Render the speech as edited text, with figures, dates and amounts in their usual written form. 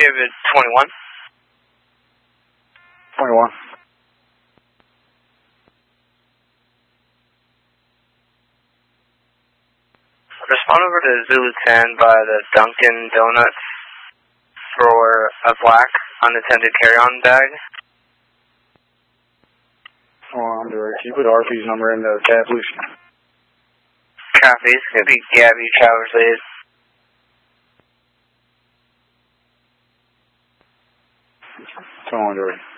David 21. 21. Respond over to Zulu 10 by the Dunkin' Donuts for a black unattended carry-on bag. Oh, I'm direct. Can you put RP's number in the tab, please? Copy. It's going to be Gabby Travers Aid. So on, direct.